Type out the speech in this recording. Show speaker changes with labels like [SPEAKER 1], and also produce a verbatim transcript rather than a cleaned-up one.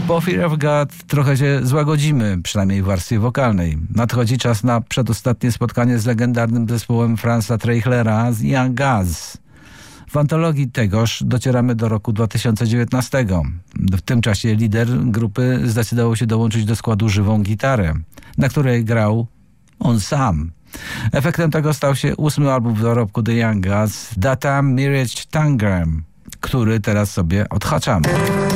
[SPEAKER 1] Po Fear of God trochę się złagodzimy, przynajmniej w warstwie wokalnej. Nadchodzi czas na przedostatnie spotkanie z legendarnym zespołem Franza Treichlera z Young Gods. W antologii tegoż docieramy do roku dwa tysiące dziewiętnastego. W tym czasie lider grupy zdecydował się dołączyć do składu żywą gitarę, na której grał on sam. Efektem tego stał się ósmy album w dorobku The Young Gods, Data Mirage Tangram, który teraz sobie odhaczamy.